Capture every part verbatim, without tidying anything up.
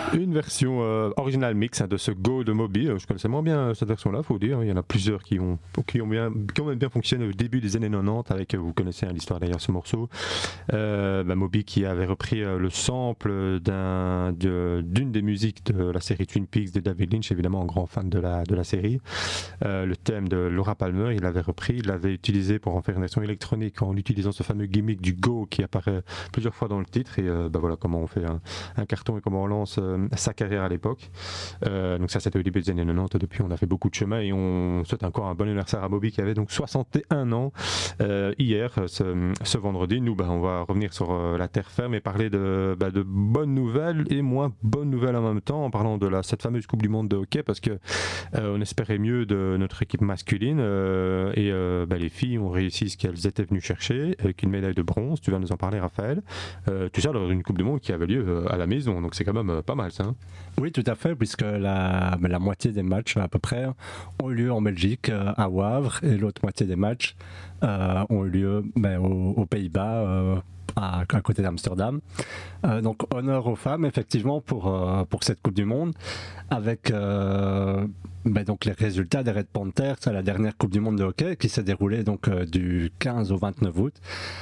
Une version euh, original mix hein, de ce Go de Moby. Je connaissais moins bien cette version-là, faut dire. Il y en a plusieurs qui ont, qui ont, bien, qui ont même bien fonctionné au début des années quatre-vingt-dix. Avec, vous connaissez hein, l'histoire derrière ce morceau. Euh, bah, Moby qui avait repris euh, le sample d'un, de, d'une des musiques de la série Twin Peaks de David Lynch, évidemment un grand fan de la, de la série. Euh, le thème de Laura Palmer, il l'avait repris, il l'avait utilisé pour en faire une version électronique en utilisant ce fameux gimmick du Go qui apparaît plusieurs fois dans le titre. Et euh, bah, voilà comment on fait un, un carton et comment on lance euh, sa carrière à l'époque. Euh, donc ça c'était au début des années quatre-vingt-dix. Depuis on a fait beaucoup de chemin et on souhaite encore un bon anniversaire à Moby qui avait donc soixante et un ans euh, hier, ce, ce vendredi. Nous bah, on va revenir sur euh, la terre ferme et parler de, bah, de bonnes nouvelles et moins bonnes nouvelles en même temps en parlant de la, cette fameuse Coupe du Monde de hockey parce que euh, on espérait mieux de notre équipe masculine euh, et euh, bah, les filles ont réussi ce qu'elles étaient venues chercher avec une médaille de bronze. Tu vas nous en parler Raphaël. Euh, tout ça lors d'une Coupe du Monde qui avait lieu euh, à la maison donc c'est quand même euh, pas mal ça. Hein. Oui tout à fait puisque la, la moitié des matchs à peu près ont eu lieu en Belgique euh, à Wavre et l'autre moitié des matchs euh, ont eu lieu ben, aux, aux Pays-Bas euh, à, à côté d'Amsterdam. Euh, donc honneur aux femmes effectivement pour, euh, pour cette Coupe du Monde avec euh, ben donc les résultats des Red Panthers à la dernière Coupe du Monde de hockey qui s'est déroulée donc euh, du quinze au vingt-neuf août.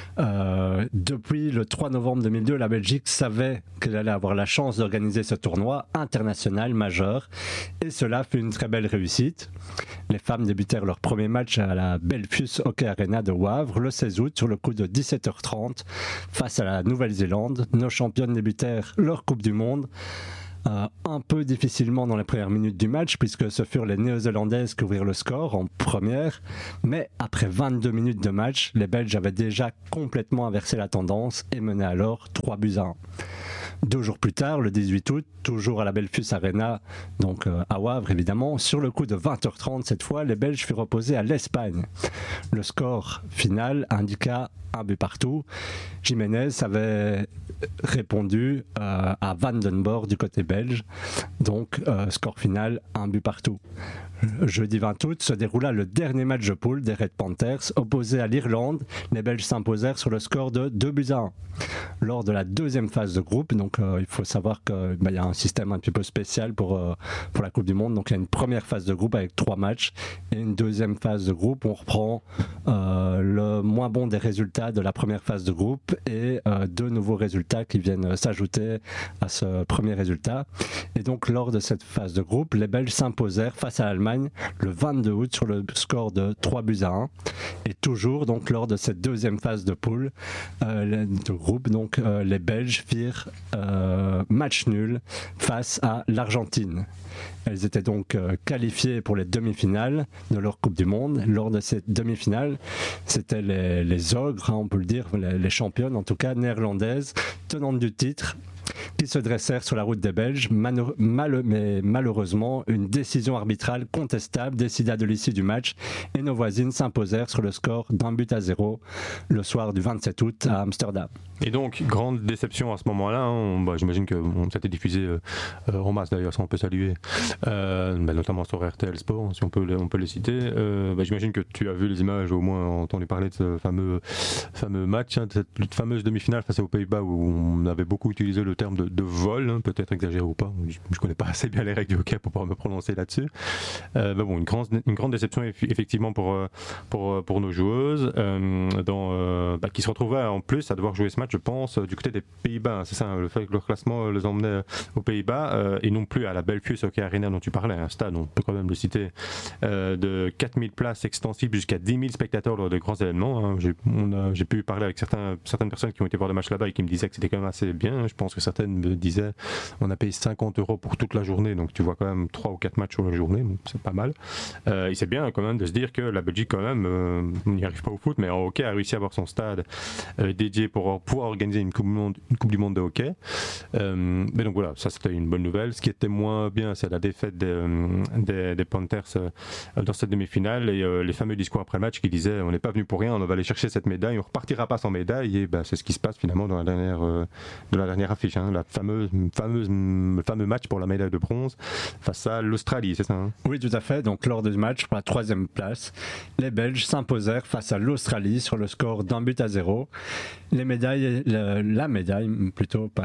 Euh, depuis le trois novembre deux mille deux, la Belgique savait qu'elle allait avoir la chance d'organiser ce tournoi international majeur et cela fut une très belle réussite. Les femmes débutèrent leur premier match à la Belfius Hockey Arena de Wavre le seize août sur le coup de dix-sept heures trente face à la Nouvelle-Zélande. Nos championnes débutèrent leur Coupe du Monde Euh, un peu difficilement dans les premières minutes du match puisque ce furent les Néo-Zélandaises qui ouvrirent le score en première, mais après vingt-deux minutes de match, les Belges avaient déjà complètement inversé la tendance et menaient alors trois buts à un. Deux jours plus tard, le dix-huit août, toujours à la Belfius Arena, donc euh, à Wavre évidemment, sur le coup de vingt heures trente cette fois, les Belges furent opposés à l'Espagne. Le score final indiqua un but partout. Jiménez avait répondu euh, à Van den Borre du côté belge, donc euh, score final un but partout. Jeudi vingt août se déroula le dernier match de poule des Red Panthers opposé à l'Irlande. Les Belges s'imposèrent sur le score de deux buts à un. Lors de la deuxième phase de groupe, donc euh, il faut savoir qu'il bah, y a un système un petit peu spécial pour, euh, pour la Coupe du Monde. Donc il y a une première phase de groupe avec trois matchs et une deuxième phase de groupe où on reprend euh, le moins bon des résultats de la première phase de groupe et euh, deux nouveaux résultats qui viennent s'ajouter à ce premier résultat. Et donc lors de cette phase de groupe, les Belges s'imposèrent face à l'Allemagne le vingt-deux août sur le score de trois buts à un. Et toujours donc lors de cette deuxième phase de poule euh, de groupe, donc euh, les Belges firent euh, match nul face à l'Argentine. Elles étaient donc euh, qualifiées pour les demi-finales de leur Coupe du Monde. Lors de cette demi-finale, c'était les, les ogres, hein, on peut le dire, les, les championnes en tout cas néerlandaises, tenantes du titre, qui se dressèrent sur la route des Belges. Mal, mal, mais malheureusement, une décision arbitrale contestable décida de l'issue du match et nos voisines s'imposèrent sur le score d'un but à zéro le soir du vingt-sept août à Amsterdam. Et donc, grande déception à ce moment-là. Hein, on, bah, j'imagine que bon, ça a été diffusé euh, en masse d'ailleurs, ça on peut saluer, euh, bah, notamment sur R T L Sport, si on peut, on peut les citer. Euh, bah, j'imagine que tu as vu les images, au moins entendu parler de ce fameux, fameux match, hein, de cette fameuse demi-finale face aux Pays-Bas où on avait beaucoup utilisé le terme de, de vol, hein, peut-être exagéré ou pas. Je ne connais pas assez bien les règles du hockey pour pouvoir me prononcer là-dessus. Euh, bah, bon, une, grande, une grande déception effectivement pour, pour, pour nos joueuses euh, dans, euh, bah, qui se retrouvaient en plus à devoir jouer ce match, je pense, du côté des Pays-Bas. C'est ça, le fait que leur classement les emmenait aux Pays-Bas euh, et non plus à la Belfius Hockey Arena dont tu parlais, un stade, on peut quand même le citer, euh, de quatre mille places extensibles jusqu'à dix mille spectateurs lors de grands événements. Hein. J'ai, on a, j'ai pu parler avec certains, certaines personnes qui ont été voir le match là-bas et qui me disaient que c'était quand même assez bien. Je pense que certaines me disaient on a payé cinquante euros pour toute la journée, donc tu vois quand même trois ou quatre matchs sur la journée, donc c'est pas mal. Euh, et c'est bien quand même de se dire que la Belgique quand même, euh, on n'y arrive pas au foot, mais en hockey a réussi à avoir son stade euh, dédié pour pouvoir organiser une coupe, monde, une coupe du monde de hockey. Euh, mais donc voilà, ça c'était une bonne nouvelle. Ce qui était moins bien, c'est la défaite des, des, des Panthers euh, dans cette demi-finale et euh, les fameux discours après le match qui disaient on n'est pas venu pour rien, on va aller chercher cette médaille, on repartira pas sans médaille. Et bah, c'est ce qui se passe finalement dans la dernière, euh, de la dernière affiche, hein, la fameuse, fameuse, le fameux match pour la médaille de bronze face à l'Australie, c'est ça hein? Oui, tout à fait. Donc lors du match pour la troisième place, les Belges s'imposèrent face à l'Australie sur le score d'un but à zéro. Les médailles, le, la médaille plutôt, pas les, enfin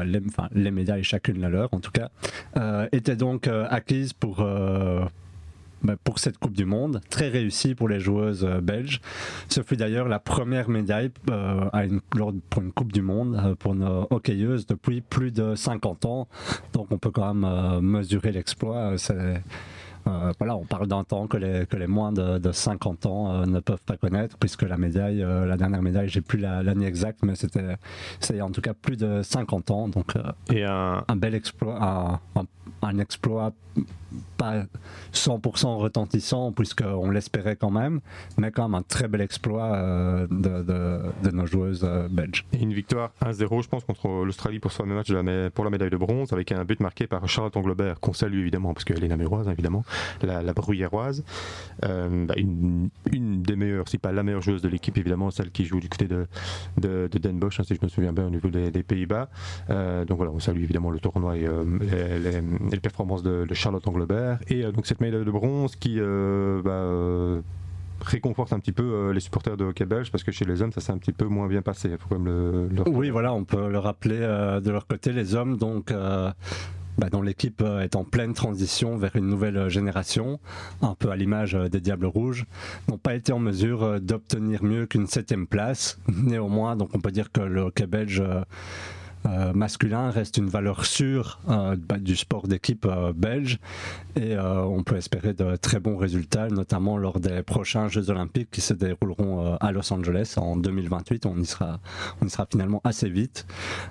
enfin les médailles, chacune la leur en tout cas, euh, étaient donc euh, acquises pour... Euh, pour cette Coupe du Monde, très réussie pour les joueuses belges. Ce fut d'ailleurs la première médaille euh, à une, pour une Coupe du Monde euh, pour nos hockeyeuses depuis plus de cinquante ans. Donc on peut quand même euh, mesurer l'exploit. C'est, euh, voilà, on parle d'un temps que les, que les moins de, de cinquante ans euh, ne peuvent pas connaître, puisque la médaille, euh, la dernière médaille, j'ai plus la, l'année exacte, mais c'était, c'est en tout cas plus de cinquante ans. Donc euh, Et un... un bel exploit, un, un, un exploit pas cent pour cent retentissant puisqu'on l'espérait quand même, mais quand même un très bel exploit euh, de, de, de nos joueuses euh, belges. Et une victoire un zéro je pense contre l'Australie pour ce fameux match de la, pour la médaille de bronze, avec un but marqué par Charlotte Englebert, qu'on salue évidemment parce qu'elle est namuroise évidemment, la, la bruyéroise, euh, bah une, une des meilleures, si pas la meilleure joueuse de l'équipe évidemment, celle qui joue du côté de, de, de Den Bosch, hein, si je me souviens bien, au niveau des, des Pays-Bas. Euh, donc voilà, on salue évidemment le tournoi et euh, les, les, les performances de, de Charlotte Englebert. Et euh, donc cette médaille de bronze qui euh, bah, euh, réconforte un petit peu euh, les supporters de hockey belge, parce que chez les hommes ça s'est un petit peu moins bien passé. Il faut quand même le, le... Oui, voilà, on peut le rappeler euh, de leur côté, les hommes donc. Euh... Bah, dont l'équipe est en pleine transition vers une nouvelle génération, un peu à l'image des Diables Rouges, n'ont pas été en mesure d'obtenir mieux qu'une septième place. Néanmoins, donc on peut dire que le hockey belge Euh, masculin reste une valeur sûre euh, bah, du sport d'équipe euh, belge, et euh, on peut espérer de très bons résultats, notamment lors des prochains Jeux Olympiques qui se dérouleront euh, à Los Angeles en deux mille vingt-huit. On y sera, on y sera finalement assez vite,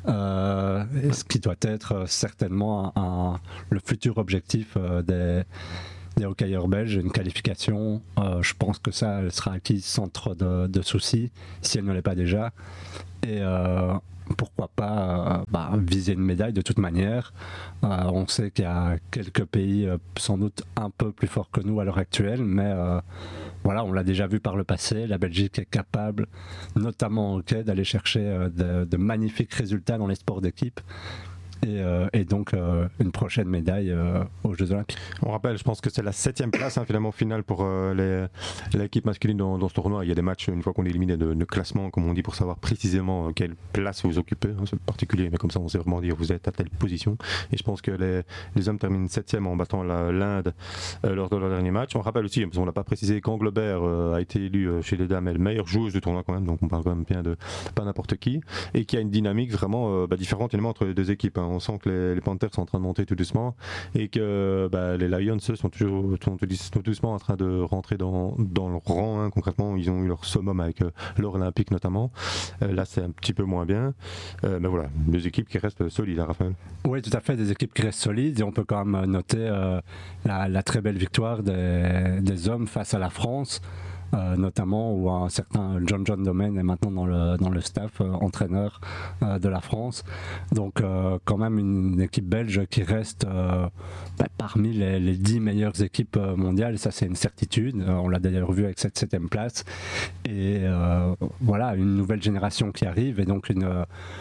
euh, et ce qui doit être certainement un, un, le futur objectif euh, des des hockeyeurs belges, une qualification. Euh, je pense que ça, elle sera acquise sans trop de, de soucis, si elle ne l'est pas déjà. Et euh, pourquoi pas euh, bah, viser une médaille de toute manière. Euh, on sait qu'il y a quelques pays euh, sans doute un peu plus forts que nous à l'heure actuelle, mais euh, voilà, on l'a déjà vu par le passé. La Belgique est capable, notamment en hockey, d'aller chercher euh, de, de magnifiques résultats dans les sports d'équipe. Et, euh, et donc euh, une prochaine médaille euh, aux Jeux Olympiques. On rappelle, je pense que c'est la septième place hein, finalement finale pour euh, les, l'équipe masculine dans, dans ce tournoi. Il y a des matchs, une fois qu'on est éliminé, de, de classement, comme on dit, pour savoir précisément euh, quelle place vous occupez. Hein, c'est particulier, mais comme ça on sait vraiment dire vous êtes à telle position. Et je pense que les, les hommes terminent septième en battant la, l'Inde euh, lors de leur dernier match. On rappelle aussi, parce qu'on l'a pas précisé, qu'Englebert euh, a été élu euh, chez les dames elle meilleure joueuse du tournoi quand même, donc on parle quand même bien de pas n'importe qui, et qui a une dynamique vraiment euh, bah, différente finalement entre les deux équipes. Hein. On sent que les, les Panthers sont en train de monter tout doucement et que bah, les Lions eux, sont toujours sont tout doucement en train de rentrer dans, dans le rang. Hein. Concrètement, ils ont eu leur summum avec euh, l'or olympique notamment. Euh, là, c'est un petit peu moins bien. Euh, mais voilà, deux équipes qui restent solides, hein, Raphaël. Oui, tout à fait, des équipes qui restent solides, et on peut quand même noter euh, la, la très belle victoire des, des hommes face à la France. Euh, notamment où un certain John John Domaine est maintenant dans le, dans le staff euh, entraîneur euh, de la France. Donc euh, quand même une, une équipe belge qui reste euh, bah, parmi les, les dix meilleures équipes mondiales, ça c'est une certitude. Euh, on l'a d'ailleurs vu avec cette septième place. Et euh, voilà, une nouvelle génération qui arrive, et donc une,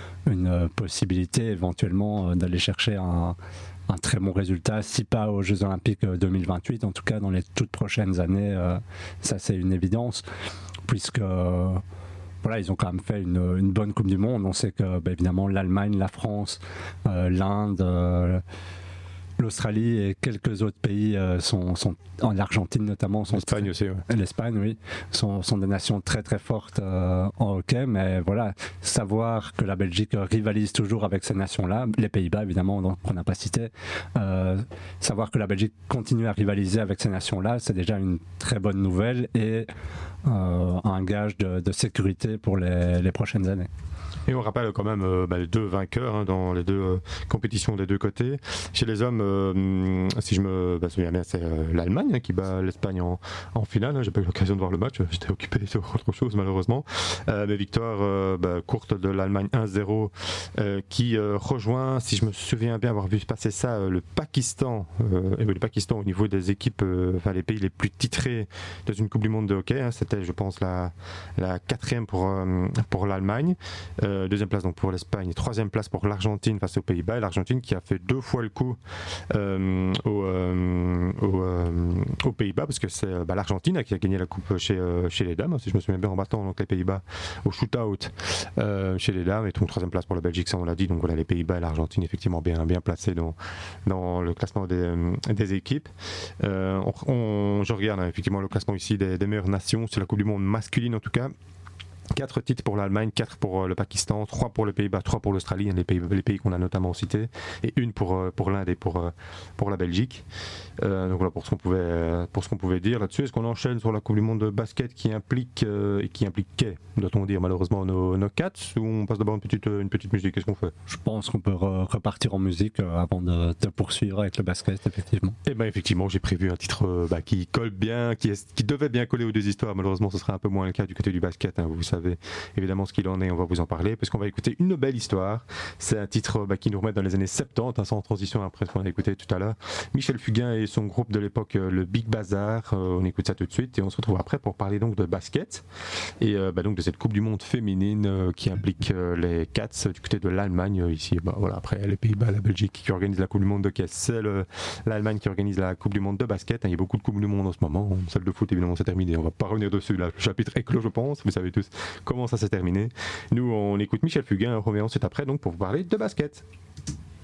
une possibilité éventuellement d'aller chercher un un très bon résultat, si pas aux Jeux Olympiques deux mille vingt-huit, en tout cas dans les toutes prochaines années, euh, ça c'est une évidence, puisque euh, voilà, ils ont quand même fait une, une bonne Coupe du Monde. On sait que bah, évidemment l'Allemagne, la France, euh, l'Inde, euh, l'Australie et quelques autres pays euh, sont, sont en Argentine notamment, sont l'Espagne très, aussi, ouais. l'Espagne, oui, sont, sont des nations très très fortes euh, en hockey. Mais voilà, savoir que la Belgique rivalise toujours avec ces nations-là, les Pays-Bas évidemment, donc qu'on n'a pas cité, euh, savoir que la Belgique continue à rivaliser avec ces nations-là, c'est déjà une très bonne nouvelle et euh, un gage de, de sécurité pour les, les prochaines années. Et on rappelle quand même euh, bah, les deux vainqueurs hein, dans les deux euh, compétitions des deux côtés. Chez les hommes, euh, si je me bah, souviens bien, c'est euh, l'Allemagne hein, qui bat l'Espagne en, en finale. Hein. J'ai pas eu l'occasion de voir le match, j'étais occupé sur autre chose malheureusement. Euh, mais victoire euh, bah, courte de l'Allemagne un zéro euh, qui euh, rejoint, si je me souviens bien avoir vu passer ça, euh, le Pakistan. Euh, et le Pakistan au niveau des équipes, euh, enfin les pays les plus titrés dans une Coupe du Monde de hockey. Hein. C'était, je pense, la, la quatrième pour, euh, pour l'Allemagne. Euh, deuxième place donc pour l'Espagne et troisième place pour l'Argentine face aux Pays-Bas. Et l'Argentine qui a fait deux fois le coup euh, aux, euh, aux, euh, aux Pays-Bas, parce que c'est bah, l'Argentine qui a gagné la coupe chez, euh, chez les dames, si je me souviens bien, en battant donc les Pays-Bas au shootout euh, chez les dames. Et donc troisième place pour la Belgique, ça on l'a dit. Donc voilà, les Pays-Bas et l'Argentine effectivement bien, bien placés dans, dans le classement des, euh, des équipes. Euh, on, on, je regarde hein, effectivement le classement ici des, des meilleures nations, c'est la Coupe du Monde masculine en tout cas. quatre titres pour l'Allemagne, quatre pour le Pakistan, trois pour le Pays-Bas, trois pour l'Australie, les pays, les pays qu'on a notamment cités, et une pour, pour l'Inde et pour, pour la Belgique. Euh, donc voilà pour ce qu'on pouvait, pour ce qu'on pouvait dire là-dessus. Est-ce qu'on enchaîne sur la Coupe du Monde de basket qui implique, euh, et qui impliquait, doit-on dire malheureusement, nos, nos Cats, ou on passe d'abord une petite, une petite musique? Qu'est-ce qu'on fait? Je pense qu'on peut re- repartir en musique euh, avant de, de poursuivre avec le basket, effectivement. Eh bien effectivement, j'ai prévu un titre euh, bah, qui colle bien, qui, est, qui devait bien coller aux deux histoires. Malheureusement, ce sera un peu moins le cas du côté du basket, hein, vous savez évidemment ce qu'il en est, on va vous en parler, parce qu'on va écouter une belle histoire. C'est un titre bah, qui nous remet dans les années soixante-dix, hein, sans transition après ce qu'on a écouté tout à l'heure. Michel Fugain et son groupe de l'époque, euh, le Big Bazar. Euh, on écoute ça tout de suite et on se retrouve après pour parler donc de basket et euh, bah, donc de cette Coupe du Monde féminine euh, qui implique euh, les Cats du côté de l'Allemagne euh, ici. Bah, voilà, après les Pays-Bas, la Belgique qui organise la Coupe du Monde de hockey, c'est le, l'Allemagne qui organise la Coupe du Monde de basket. Hein, il y a beaucoup de Coupes du Monde en ce moment. Celle de foot évidemment c'est terminé. On va pas revenir dessus. Là, le chapitre est clos, je pense. Vous savez tous comment ça s'est terminé. Nous, on écoute Michel Fugain, on revient ensuite après donc pour vous parler de basket.